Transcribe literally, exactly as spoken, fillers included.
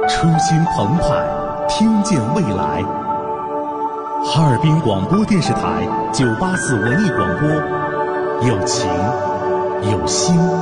初心澎湃，听见未来。哈尔滨广播电视台九八四文艺广播，有情有心。